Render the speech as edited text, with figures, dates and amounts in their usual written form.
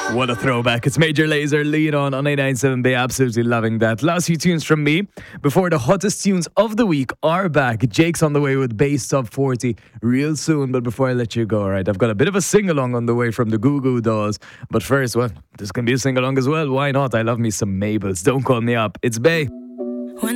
What a throwback. It's Major Lazer, Lead on 897 Bay. Absolutely loving that. Last few tunes from me before the hottest tunes of the week are back. Jake's on the way with Bass Top 40 real soon. But before I let you go, all right, I've got a bit of a sing-along on the way from the Goo Goo Dolls. But first, well, this can be a sing-along as well. Why not? I love me some Mabels. Don't call me up. It's Bay.